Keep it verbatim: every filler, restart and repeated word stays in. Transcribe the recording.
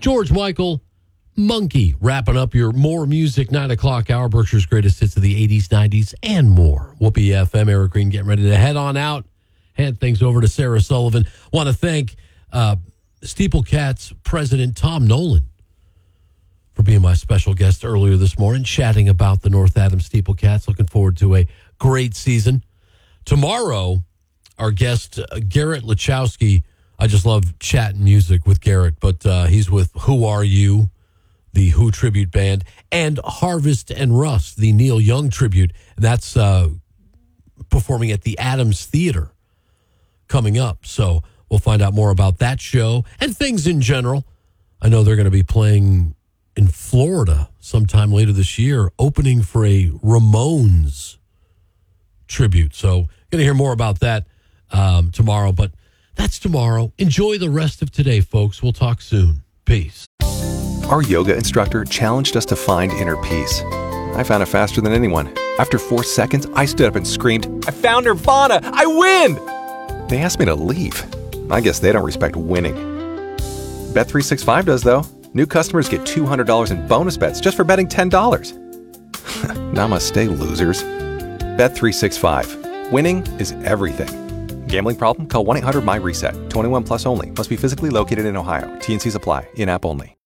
George Michael, Monkey, wrapping up your More Music nine o'clock hour, Berkshire's greatest hits of the eighties, nineties, and more. Whoopee F M, Eric Green getting ready to head on out. Hand things over to Sarah Sullivan. Want to thank uh, Steeplecats President Tom Nolan for being my special guest earlier this morning, chatting about the North Adams Steeplecats. Looking forward to a great season. Tomorrow, our guest, uh, Garrett Lachowski. I just love chatting music with Garrett, but uh, he's with Who Are You, the Who tribute band, and Harvest and Rust, the Neil Young tribute. That's uh, performing at the Adams Theater coming up. So we'll find out more about that show and things in general. I know they're going to be playing in Florida sometime later this year, opening for a Ramones tribute. So going to hear more about that um, tomorrow, but that's tomorrow. Enjoy the rest of today, folks. We'll talk soon. Peace. Our yoga instructor challenged us to find inner peace. I found it faster than anyone. After four seconds, I stood up and screamed, "I found Nirvana! I win!" They asked me to leave. I guess they don't respect winning. Bet three sixty-five does, though. New customers get two hundred dollars in bonus bets just for betting ten dollars. Namaste, losers. Bet three sixty-five. Winning is everything. Gambling problem? Call one eight hundred M Y RESET. twenty-one plus only. Must be physically located in Ohio. T and Cs apply. In-app only.